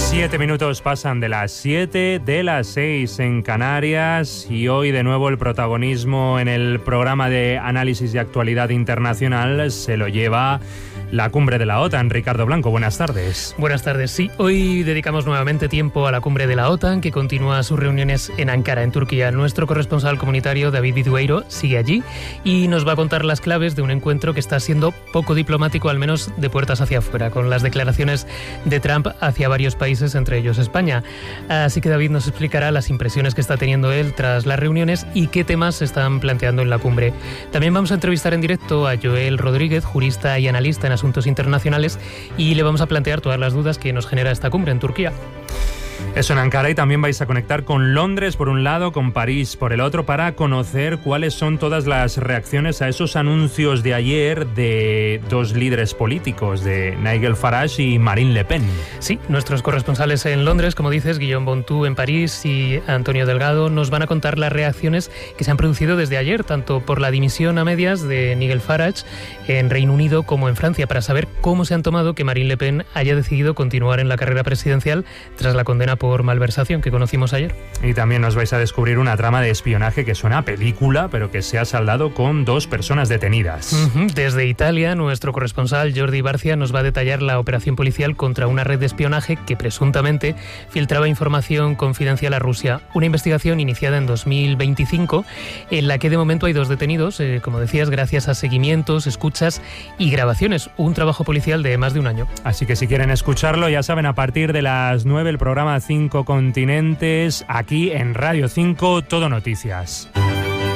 7 minutos pasan de las 7, de las 6 en Canarias, y hoy de nuevo el protagonismo en el programa de análisis de actualidad internacional se lo lleva la cumbre de la OTAN. Ricardo Blanco, buenas tardes. Buenas tardes, sí. Hoy dedicamos nuevamente tiempo a la cumbre de la OTAN, que continúa sus reuniones en Ankara, en Turquía. Nuestro corresponsal comunitario, David Vidueiro, sigue allí y nos va a contar las claves de un encuentro que está siendo poco diplomático, al menos de puertas hacia afuera, con las declaraciones de Trump hacia varios países, entre ellos España. Así que David nos explicará las impresiones que está teniendo él tras las reuniones y qué temas se están planteando en la cumbre. También vamos a entrevistar en directo a Joel Rodríguez, jurista y analista en asuntos internacionales, y le vamos a plantear todas las dudas que nos genera esta cumbre en Turquía. Eso en Ankara, y también vais a conectar con Londres por un lado, con París por el otro, para conocer cuáles son todas las reacciones a esos anuncios de ayer de dos líderes políticos, de Nigel Farage y Marine Le Pen. Sí, nuestros corresponsales en Londres, como dices, Guillaume Bontou en París y Antonio Delgado, nos van a contar las reacciones que se han producido desde ayer, tanto por la dimisión a medias de Nigel Farage en Reino Unido como en Francia, para saber cómo se han tomado que Marine Le Pen haya decidido continuar en la carrera presidencial tras la condena por malversación que conocimos ayer. Y también nos vais a descubrir una trama de espionaje que suena a película, pero que se ha saldado con 2 personas detenidas. Desde Italia, nuestro corresponsal Jordi Barcia nos va a detallar la operación policial contra una red de espionaje que presuntamente filtraba información confidencial a Rusia. Una investigación iniciada en 2025 en la que de momento hay 2 detenidos, como decías, gracias a seguimientos, escuchas y grabaciones. Un trabajo policial de más de un año. Así que si quieren escucharlo, ya saben, a partir de las 9 el programa 5 Continentes, aquí en Radio 5 Todo Noticias.